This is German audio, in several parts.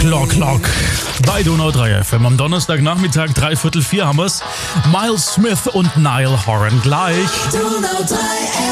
Lock bei Donau 3 FM. Am Donnerstagnachmittag 3:45 haben wir's. Miles Smith und Niall Horan gleich. Donau 3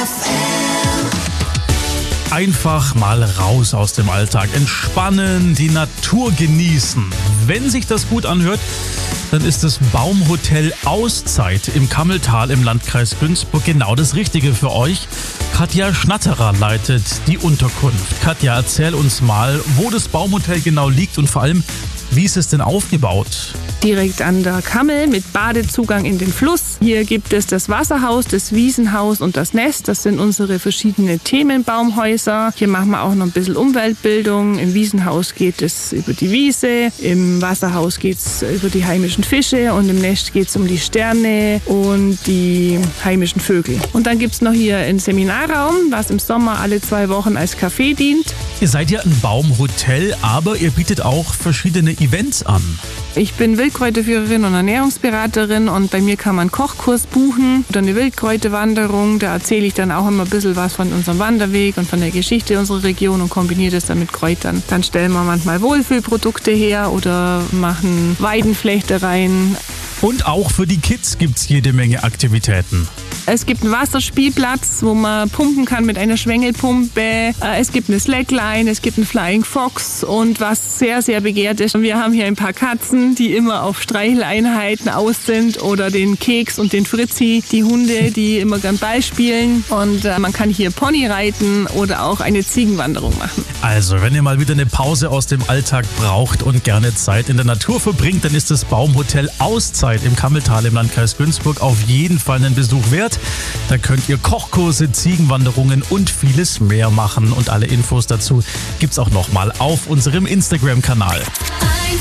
FM. Einfach mal raus aus dem Alltag, entspannen, die Natur genießen. Wenn sich das gut anhört, dann ist das Baumhotel Auszeit im Kammeltal im Landkreis Günzburg genau das Richtige für euch. Katja Schnatterer leitet die Unterkunft. Katja, erzähl uns mal, wo das Baumhotel genau liegt und vor allem, wie ist es denn aufgebaut? Direkt an der Kammel mit Badezugang in den Fluss. Hier gibt es das Wasserhaus, das Wiesenhaus und das Nest. Das sind unsere verschiedenen Themenbaumhäuser. Hier machen wir auch noch ein bisschen Umweltbildung. Im Wiesenhaus geht es über die Wiese, im Wasserhaus geht es über die heimischen Fische und im Nest geht es um die Sterne und die heimischen Vögel. Und dann gibt es noch hier einen Seminarraum, was im Sommer alle 2 Wochen als Café dient. Ihr seid ja ein Baumhotel, aber ihr bietet auch verschiedene Events an. Ich bin Wildkräuterführerin und Ernährungsberaterin und bei mir kann man einen Kochkurs buchen oder eine Wildkräuterwanderung. Da erzähle ich dann auch immer ein bisschen was von unserem Wanderweg und von der Geschichte unserer Region und kombiniere das dann mit Kräutern. Dann stellen wir manchmal Wohlfühlprodukte her oder machen Weidenflechtereien. Und auch für die Kids gibt's jede Menge Aktivitäten. Es gibt einen Wasserspielplatz, wo man pumpen kann mit einer Schwengelpumpe. Es gibt eine Slackline, es gibt einen Flying Fox und was sehr, sehr begehrt ist. Wir haben hier ein paar Katzen, die immer auf Streicheleinheiten aus sind oder den Keks und den Fritzi, die Hunde, die immer gern Ball spielen. Und man kann hier Pony reiten oder auch eine Ziegenwanderung machen. Also, wenn ihr mal wieder eine Pause aus dem Alltag braucht und gerne Zeit in der Natur verbringt, dann ist das Baumhotel Auszeit im Kammeltal im Landkreis Günzburg auf jeden Fall einen Besuch wert. Da könnt ihr Kochkurse, Ziegenwanderungen und vieles mehr machen. Und alle Infos dazu gibt's auch nochmal auf unserem Instagram-Kanal.